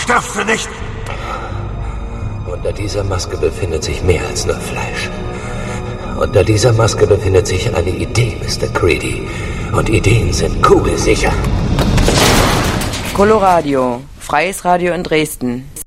darfst du nicht! Unter dieser Maske befindet sich mehr als nur Fleisch. Unter dieser Maske befindet sich eine Idee, Mr. Creedy. Und Ideen sind kugelsicher. Coloradio, freies Radio in Dresden.